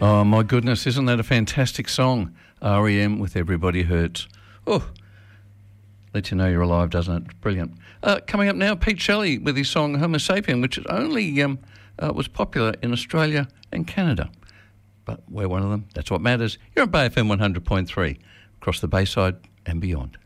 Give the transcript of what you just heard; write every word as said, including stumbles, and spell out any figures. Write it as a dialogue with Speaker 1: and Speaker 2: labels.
Speaker 1: Oh, my goodness, isn't that a fantastic song? R E M with Everybody Hurts. Oh, lets you know you're alive, doesn't it? Brilliant. Uh, coming up now, Pete Shelley with his song Homo Sapien, which only um, uh, was popular in Australia and Canada. But we're one of them. That's what matters. You're on Bay F M one hundred point three, across the Bayside and beyond.